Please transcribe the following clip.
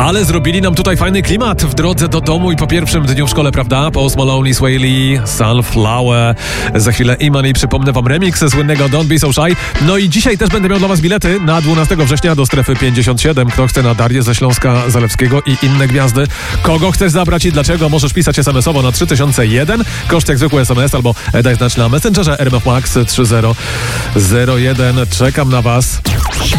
Ale zrobili nam tutaj fajny klimat w drodze do domu i po pierwszym dniu w szkole, prawda? Post Malone, Sway Lee, Sunflower. Za chwilę Iman i przypomnę wam remix słynnego Don't Be So Shy. No i dzisiaj też będę miał dla was bilety na 12 września do strefy 57. Kto chce na Darię ze Śląska Zalewskiego i inne gwiazdy? Kogo chcesz zabrać i dlaczego? Możesz pisać SMS-owo na 3001. Koszt jak zwykły SMS albo daj znać na Messengerze RMF Max 3001. Czekam na was.